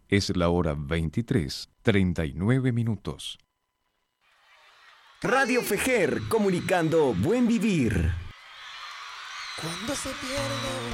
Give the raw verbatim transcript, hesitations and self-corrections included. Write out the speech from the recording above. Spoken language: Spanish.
Es la hora veintitrés, treinta y nueve minutos. Radio Fejer, comunicando buen vivir. Cuando se pierde